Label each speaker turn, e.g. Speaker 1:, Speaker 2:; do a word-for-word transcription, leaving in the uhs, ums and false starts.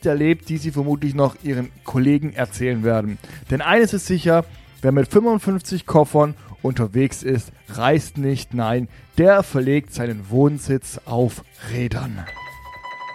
Speaker 1: nicht erlebt, die sie vermutlich noch ihren Kollegen erzählen werden. Denn eines ist sicher, wer mit fünfundfünfzig Koffern unterwegs ist, reist nicht, nein, der verlegt seinen Wohnsitz auf Rädern.